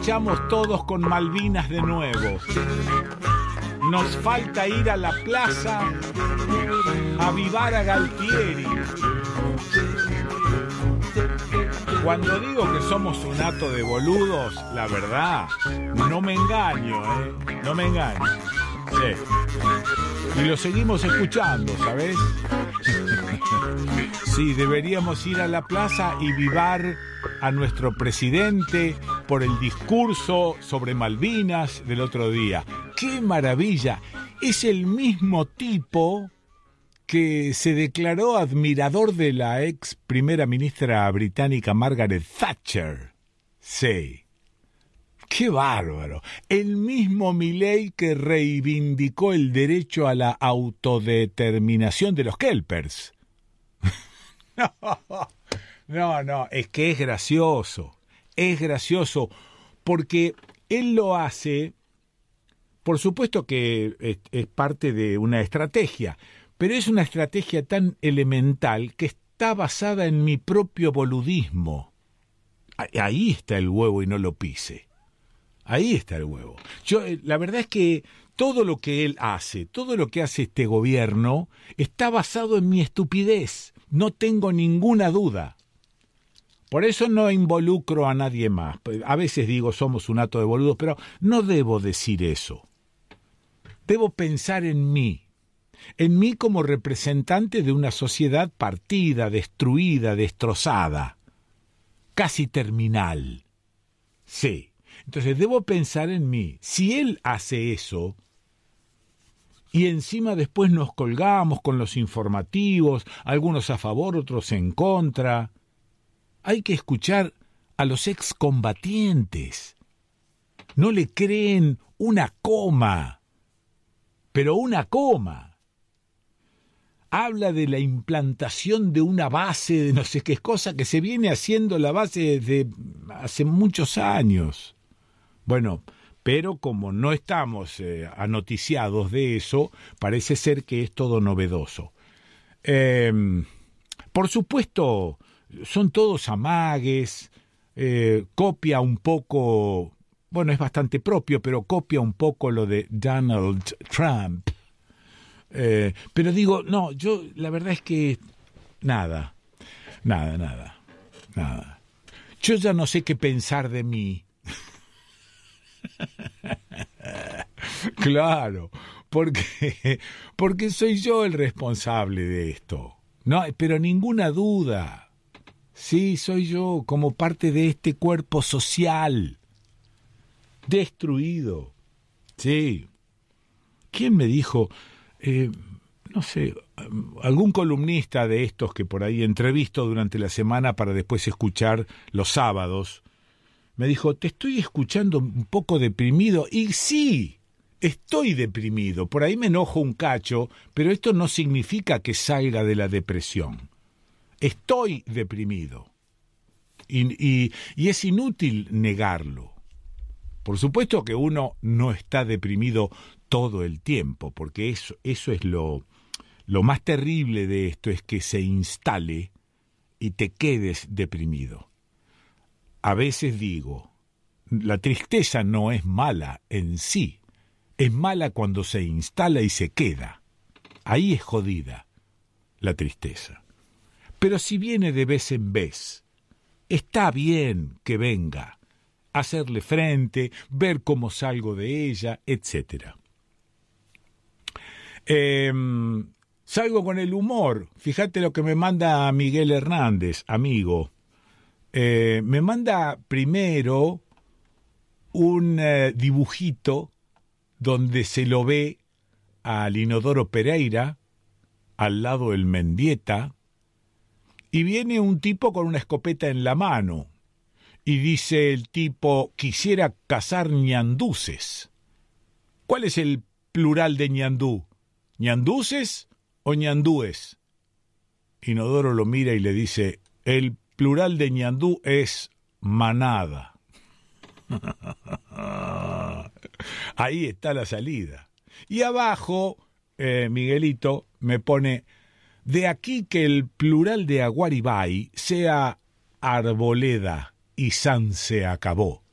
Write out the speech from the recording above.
marchamos todos con Malvinas de nuevo. Nos falta ir a la plaza a avivar a Galtieri. Cuando digo que somos un hato de boludos, la verdad, no me engaño, no me engaño. Sí. Y lo seguimos escuchando, ¿sabes? Sí, deberíamos ir a la plaza y vivar a nuestro presidente por el discurso sobre Malvinas del otro día. ¡Qué maravilla! Es el mismo tipo que se declaró admirador de la ex primera ministra británica Margaret Thatcher. Sí. ¡Qué bárbaro! El mismo Milei que reivindicó el derecho a la autodeterminación de los kelpers. No, es que es gracioso porque él lo hace, por supuesto que es parte de una estrategia, pero es una estrategia tan elemental que está basada en mi propio boludismo. Ahí está el huevo y no lo pise. Ahí está el huevo. La verdad es que todo lo que él hace, todo lo que hace este gobierno, está basado en mi estupidez. No tengo ninguna duda. Por eso no involucro a nadie más. A veces digo somos un hato de boludos, pero no debo decir eso. Debo pensar en mí como representante de una sociedad partida, destruida, destrozada, casi terminal. Sí. Entonces debo pensar en mí. Si él hace eso, y encima después nos colgamos con los informativos, algunos a favor, otros en contra, hay que escuchar a los excombatientes. No le creen una coma, pero una coma. Habla de la implantación de una base de no sé qué cosa que se viene haciendo la base desde hace muchos años. Bueno, pero como no estamos anoticiados de eso, parece ser que es todo novedoso. Por supuesto, son todos amagues, copia un poco, bueno, es bastante propio, pero copia un poco lo de Donald Trump. Pero digo, no, yo la verdad es que nada. Yo ya no sé qué pensar de mí. Claro, porque soy yo el responsable de esto. No, pero ninguna duda. Sí, soy yo como parte de este cuerpo social destruido. Sí. ¿Quién me dijo? No sé, algún columnista de estos que por ahí entrevisto durante la semana para después escuchar los sábados, me dijo, te estoy escuchando un poco deprimido. Y sí, estoy deprimido. Por ahí me enojo un cacho, pero esto no significa que salga de la depresión. Estoy deprimido. Y es inútil negarlo. Por supuesto que uno no está deprimido todo el tiempo, porque eso es lo más terrible de esto, es que se instale y te quedes deprimido. A veces digo, la tristeza no es mala en sí, es mala cuando se instala y se queda. Ahí es jodida la tristeza. Pero si viene de vez en vez, está bien que venga, hacerle frente, ver cómo salgo de ella, etc. Salgo con el humor. Fíjate lo que me manda Miguel Hernández, amigo. Me manda primero un dibujito donde se lo ve al Inodoro Pereira, al lado del Mendieta, y viene un tipo con una escopeta en la mano, y dice el tipo, quisiera cazar ñanduces. ¿Cuál es el plural de ñandú? ¿Ñanduces o ñandúes? Inodoro lo mira y le dice, el plural de ñandú es manada. Ahí está la salida. Y abajo, Miguelito me pone, de aquí que el plural de Aguaribay sea arboleda y san se acabó.